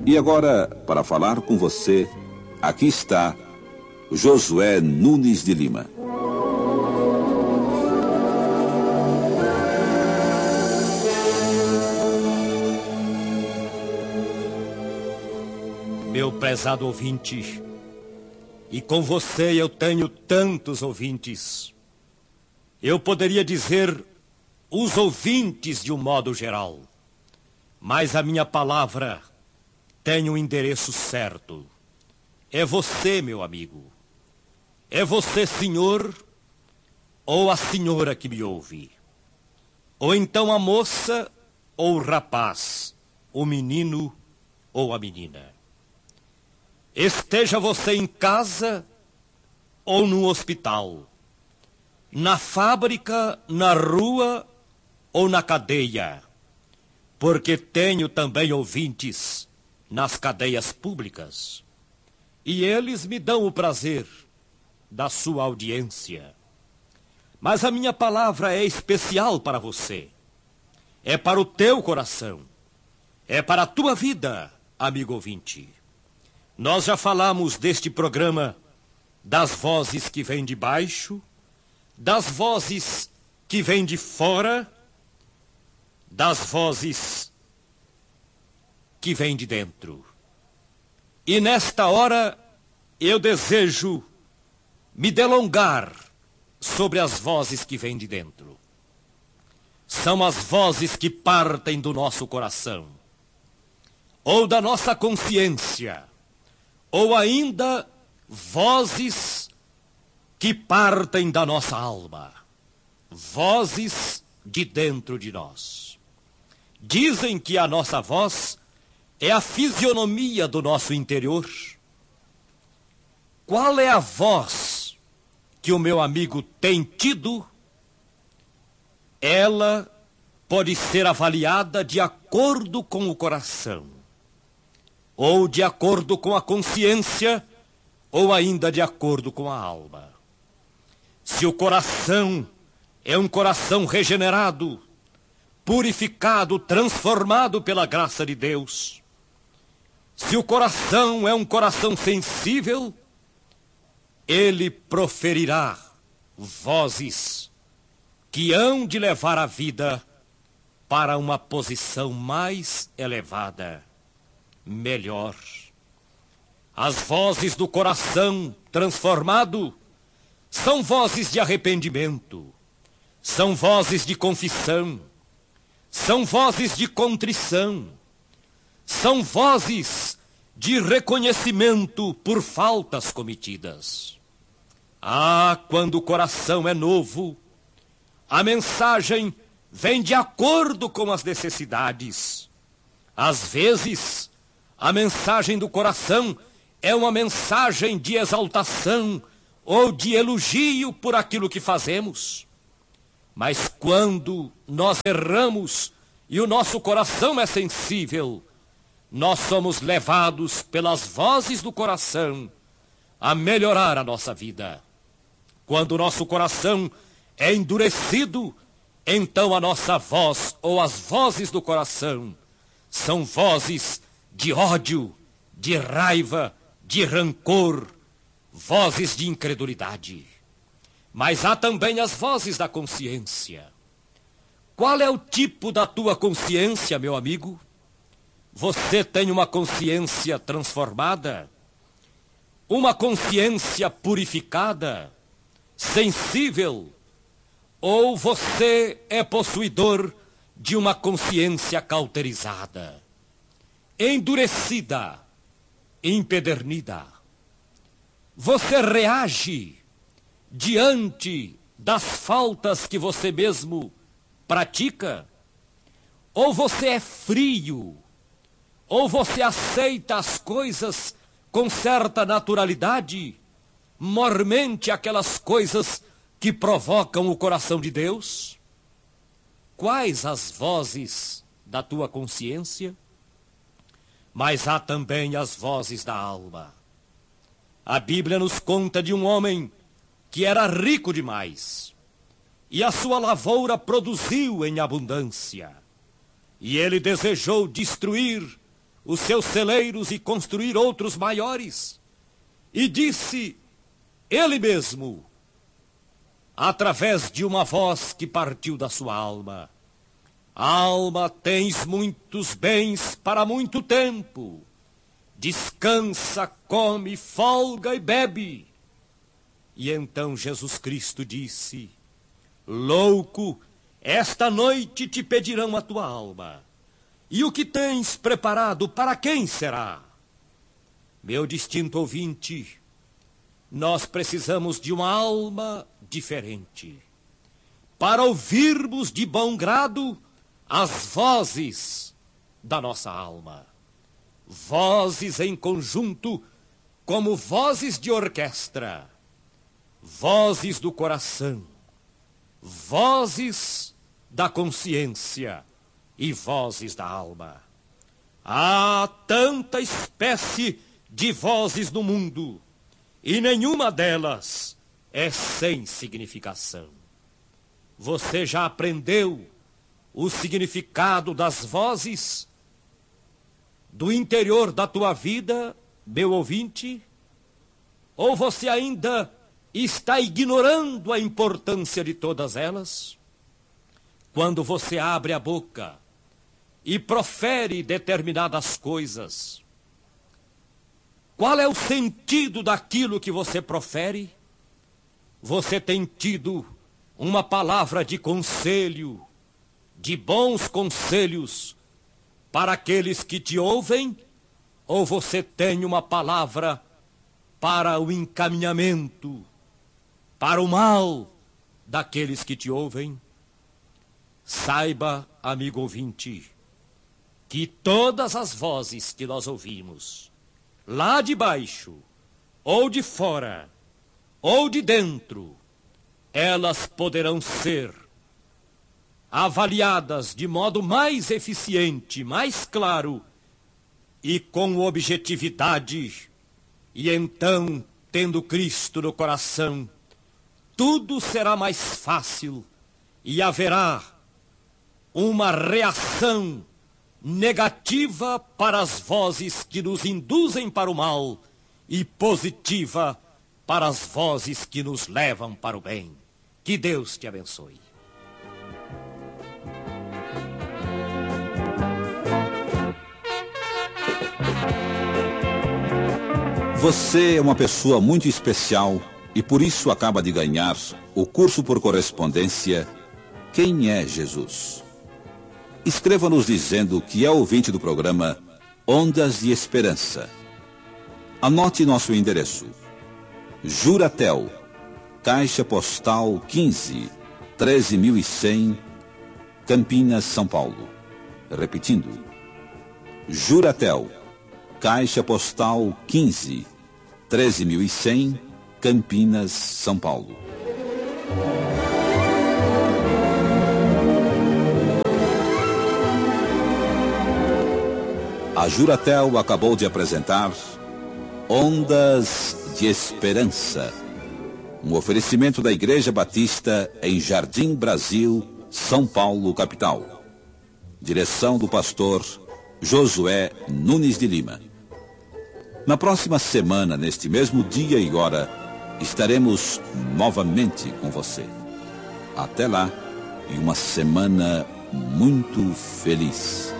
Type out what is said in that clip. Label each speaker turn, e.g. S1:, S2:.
S1: E agora, para falar com você, aqui está Josué Nunes de Lima.
S2: Meu prezado ouvinte, e com você eu tenho tantos ouvintes. Eu poderia dizer os ouvintes de um modo geral, mas a minha palavra tem um endereço certo. É você, meu amigo. É você, senhor, ou a senhora que me ouve. Ou então a moça ou o rapaz, o menino ou a menina. Esteja você em casa ou no hospital, na fábrica, na rua ou na cadeia, porque tenho também ouvintes nas cadeias públicas, e eles me dão o prazer da sua audiência. Mas a minha palavra é especial para você, é para o teu coração, é para a tua vida, amigo ouvinte. Nós já falamos deste programa das vozes que vêm de baixo, das vozes que vêm de fora, das vozes que vêm de dentro. E nesta hora eu desejo me delongar sobre as vozes que vêm de dentro. São as vozes que partem do nosso coração, ou da nossa consciência, ou ainda vozes que partem da nossa alma, vozes de dentro de nós. Dizem que a nossa voz é a fisionomia do nosso interior. Qual é a voz que o meu amigo tem tido? Ela pode ser avaliada de acordo com o coração, ou de acordo com a consciência, ou ainda de acordo com a alma. Se o coração é um coração regenerado, purificado, transformado pela graça de Deus, se o coração é um coração sensível, ele proferirá vozes que hão de levar a vida para uma posição mais elevada, melhor. As vozes do coração transformado são vozes de arrependimento, são vozes de confissão, são vozes de contrição, são vozes de reconhecimento por faltas cometidas. Ah, quando o coração é novo, a mensagem vem de acordo com as necessidades. Às vezes, a mensagem do coração é uma mensagem de exaltação ou de elogio por aquilo que fazemos. Mas quando nós erramos e o nosso coração é sensível, nós somos levados pelas vozes do coração a melhorar a nossa vida. Quando o nosso coração é endurecido, então a nossa voz ou as vozes do coração são vozes de ódio, de raiva, de rancor, vozes de incredulidade. Mas há também as vozes da consciência. Qual é o tipo da tua consciência, meu amigo? Você tem uma consciência transformada? Uma consciência purificada, sensível? Ou você é possuidor de uma consciência cauterizada, endurecida, empedernida? Você reage diante das faltas que você mesmo pratica? Ou você é frio? Ou você aceita as coisas com certa naturalidade, mormente aquelas coisas que provocam o coração de Deus? Quais as vozes da tua consciência? Mas há também as vozes da alma. A Bíblia nos conta de um homem que era rico demais, e a sua lavoura produziu em abundância, e ele desejou destruir os seus celeiros e construir outros maiores. E disse ele mesmo, através de uma voz que partiu da sua alma: alma, tens muitos bens para muito tempo. Descansa, come, folga e bebe. E então Jesus Cristo disse: louco, esta noite te pedirão a tua alma. E o que tens preparado, para quem será? Meu distinto ouvinte, nós precisamos de uma alma diferente, para ouvirmos de bom grado as vozes da nossa alma. Vozes em conjunto, como vozes de orquestra, vozes do coração, vozes da consciência e vozes da alma. Há tanta espécie de vozes no mundo, e nenhuma delas é sem significação. Você já aprendeu o significado das vozes do interior da tua vida, meu ouvinte? Ou você ainda está ignorando a importância de todas elas? Quando você abre a boca e profere determinadas coisas, qual é o sentido daquilo que você profere? Você tem tido uma palavra de conselho, de bons conselhos para aqueles que te ouvem? Ou você tem uma palavra para o encaminhamento, para o mal daqueles que te ouvem? Saiba, amigo ouvinte, que todas as vozes que nós ouvimos, lá de baixo, ou de fora, ou de dentro, elas poderão ser avaliadas de modo mais eficiente, mais claro e com objetividade. E então, tendo Cristo no coração, tudo será mais fácil e haverá uma reação negativa para as vozes que nos induzem para o mal e positiva para as vozes que nos levam para o bem. Que Deus te abençoe.
S1: Você é uma pessoa muito especial e por isso acaba de ganhar o curso por correspondência Quem é Jesus? Escreva-nos dizendo que é ouvinte do programa Ondas de Esperança. Anote nosso endereço: Juratel, Caixa Postal 15, 13.100, Campinas, São Paulo. Repetindo: Juratel, Caixa Postal 15, 13.100, Campinas, São Paulo. A Juratel acabou de apresentar Ondas de Esperança, um oferecimento da Igreja Batista em Jardim Brasil, São Paulo, capital. Direção do pastor Josué Nunes de Lima. Na próxima semana, neste mesmo dia e hora, estaremos novamente com você. Até lá e uma semana muito feliz.